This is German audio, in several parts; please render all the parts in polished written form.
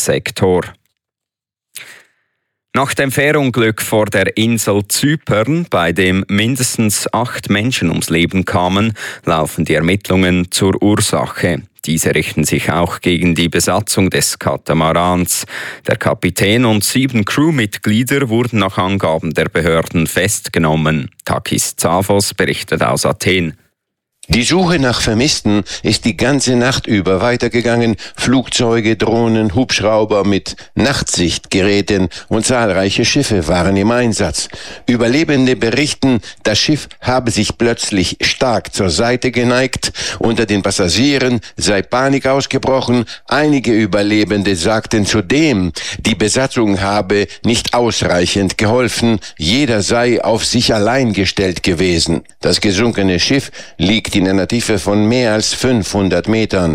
Sektor. Nach dem Fährunglück vor der Insel Zypern, bei dem mindestens 8 Menschen ums Leben kamen, laufen die Ermittlungen zur Ursache. Diese richten sich auch gegen die Besatzung des Katamarans. Der Kapitän und 7 Crewmitglieder wurden nach Angaben der Behörden festgenommen. Takis Tsavos berichtet aus Athen. Die Suche nach Vermissten ist die ganze Nacht über weitergegangen. Flugzeuge, Drohnen, Hubschrauber mit Nachtsichtgeräten und zahlreiche Schiffe waren im Einsatz. Überlebende berichten, das Schiff habe sich plötzlich stark zur Seite geneigt. Unter den Passagieren sei Panik ausgebrochen. Einige Überlebende sagten zudem, die Besatzung habe nicht ausreichend geholfen. Jeder sei auf sich allein gestellt gewesen. Das gesunkene Schiff liegt in einer Tiefe von mehr als 500 Metern.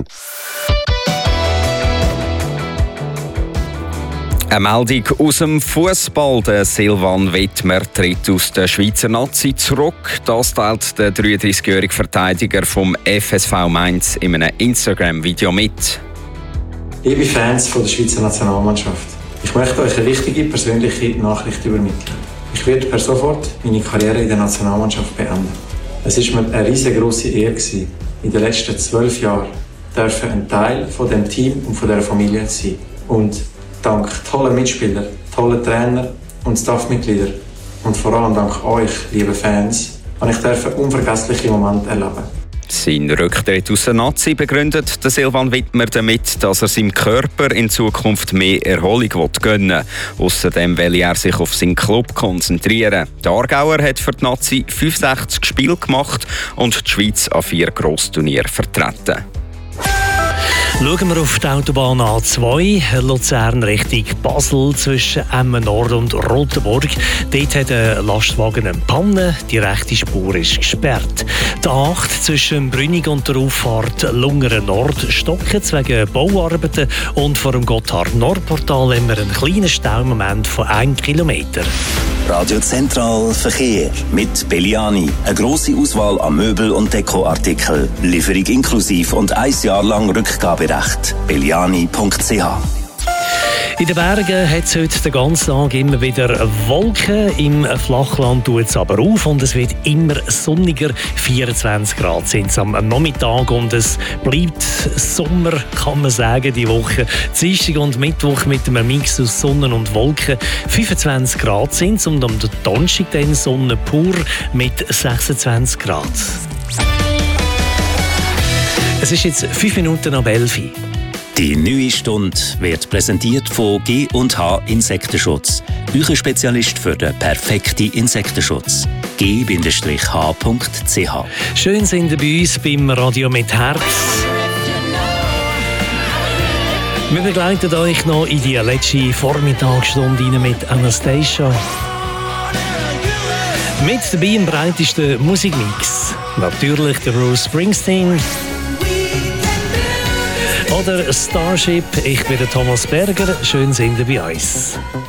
Eine Meldung aus dem Fußball. Der Silvan Wittmer tritt aus der Schweizer Nazi zurück. Das teilt der 33-jährige Verteidiger vom FSV Mainz in einem Instagram-Video mit. Liebe Fans von der Schweizer Nationalmannschaft, ich möchte euch eine wichtige persönliche Nachricht übermitteln. Ich werde per sofort meine Karriere in der Nationalmannschaft beenden. Es war mir eine riesengroße Ehre, in den letzten 12 Jahren ein Teil von dem Team und von dieser Familie zu sein. Und dank toller Mitspieler, toller Trainer und Staffmitglieder und vor allem dank euch, liebe Fans, durfte ich unvergessliche Momente erleben. Sein Rücktritt aus der Nazi begründet der Silvan Wittmer damit, dass er seinem Körper in Zukunft mehr Erholung gönnen will. Außerdem will er sich auf seinen Club konzentrieren. Der Aargauer hat für die Nazi 65 Spiele gemacht und die Schweiz an 4 Grossturnieren vertreten. Schauen wir auf die Autobahn A2, Luzern Richtung Basel zwischen Emmen Nord und Rotenburg. Dort hat ein Lastwagen eine Panne, die rechte Spur ist gesperrt. Die A8 zwischen Brünig und der Auffahrt Lungeren Nord stockt wegen Bauarbeiten und vor dem Gotthard-Nordportal haben wir einen kleinen Staumoment von 1 Kilometer. Radio Zentral Verkehr mit Belliani. Eine grosse Auswahl an Möbel- und Dekoartikeln. Lieferung inklusiv und 1 Jahr lang Rückgaberecht. Belliani.ch. In den Bergen hat es heute den ganzen Tag immer wieder Wolken. Im Flachland tut es aber auf und es wird immer sonniger. 24 Grad sind es am Nachmittag und es bleibt Sommer, kann man sagen, die Woche. Dienstag und Mittwoch mit einem Mix aus Sonne und Wolken. 25 Grad sind es und am Donnerstag dann Sonne pur mit 26 Grad. Es ist jetzt 5 Minuten ab 11 Uhr. Die neue Stunde wird präsentiert von G&H Insektenschutz. Euer Spezialist für den perfekten Insektenschutz. g-h.ch. Schön sind ihr bei uns beim Radio mit Herz. Wir begleiten euch noch in die letzte Vormittagsstunde mit Anastasia. Mit dabei im breitesten Musikmix. Natürlich der Bruce Springsteen. Oder Starship, ich bin der Thomas Berger, schön sind ihr bei uns.